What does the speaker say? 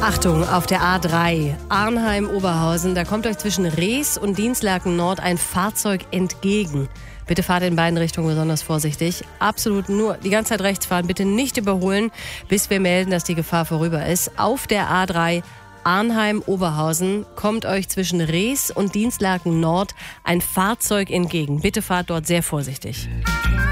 Achtung, auf der A3 Arnheim-Oberhausen, da kommt euch zwischen Rees und Dinslaken Nord ein Fahrzeug entgegen. Bitte fahrt in beiden Richtungen besonders vorsichtig. Absolut nur die ganze Zeit rechts fahren, bitte nicht überholen, bis wir melden, dass die Gefahr vorüber ist. Auf der A3 Arnheim-Oberhausen kommt euch zwischen Rees und Dinslaken Nord ein Fahrzeug entgegen. Bitte fahrt dort sehr vorsichtig.